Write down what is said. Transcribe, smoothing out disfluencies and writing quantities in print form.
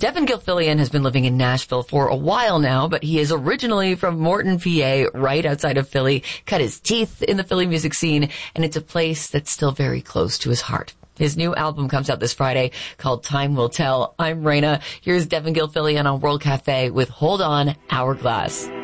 Devin Gilfillian has been living in Nashville for a while now, but he is originally from Morton, PA, right outside of Philly, cut his teeth in the Philly music scene, and it's a place that's still very close to his heart. His new album comes out this Friday called Time Will Tell. I'm Raina. Here's Devin Gilfillian on World Cafe with Hold On, Hourglass.